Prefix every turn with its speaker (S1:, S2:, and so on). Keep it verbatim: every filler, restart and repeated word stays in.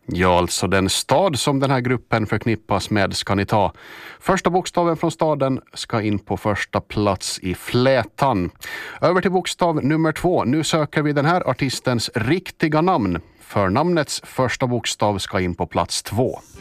S1: Ja, alltså den stad som den här gruppen förknippas med ska ni ta. Första bokstaven från staden ska in på första plats i flätan. Över till bokstav nummer två. Nu söker vi den här artistens riktiga namn. För namnets första bokstav ska in på plats två.